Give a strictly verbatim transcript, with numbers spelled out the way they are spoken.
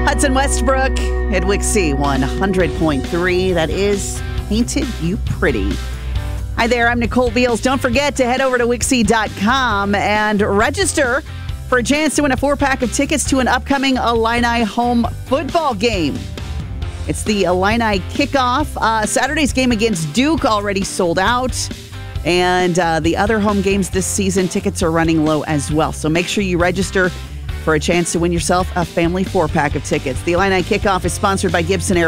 Hudson Westbrook at Wixie one hundred point three. That is Painted You Pretty. Hi there, I'm Nicole Beals. Don't forget to head over to Wixie dot com and register for a chance to win a four-pack of tickets to an upcoming Illini home football game. It's the Illini kickoff. Uh, Saturday's game against Duke already sold out. And uh, the other home games this season, tickets are running low as well. So make sure you register for a chance to win yourself a family four-pack of tickets. The Illini kickoff is sponsored by Gibson Air.